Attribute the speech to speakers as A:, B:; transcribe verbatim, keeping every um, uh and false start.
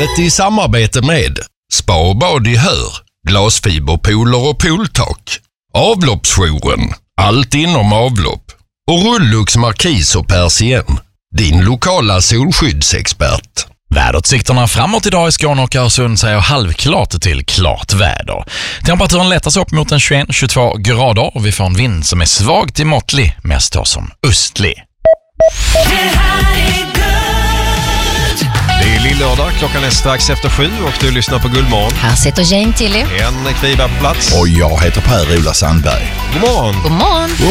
A: Programmet i samarbete med Spa och bad i Hör, glasfiberpooler och pooltak, Avloppsjouren, allt inom avlopp och Rullux Markis och Persien, din lokala solskyddsexpert.
B: Väderutsikterna framåt idag i Skåne och Öresund säger halvklart till klart väder. Temperaturen lättas upp mot en tjugoett till tjugotvå grader och vi får en vind som är svag till måttlig, mest då som östlig.
C: Det är lillördag, klockan är strax efter sju och du lyssnar på Guldmorgon.
D: Här sitter Jane Tilly.
C: En kniva på plats.
E: Och jag heter Per-Ola Sandberg.
C: God morgon.
D: God morgon.